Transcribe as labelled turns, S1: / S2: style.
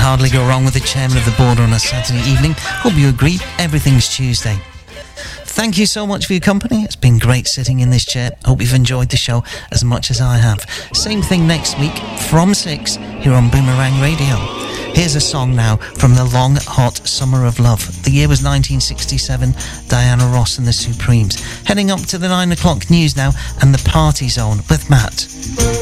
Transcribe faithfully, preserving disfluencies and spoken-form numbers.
S1: hardly go wrong with the chairman of the board on a Saturday evening. Hope you agree, everything's Tuesday. Thank you so much for your company. It's been great sitting in this chair. Hope you've enjoyed the show as much as I have. Same thing next week from six here on Boomerang Radio. Here's a song now from the long, hot summer of love. The year was nineteen sixty-seven, Diana Ross and the Supremes. Heading up to the nine o'clock news now and the Party Zone with Matt.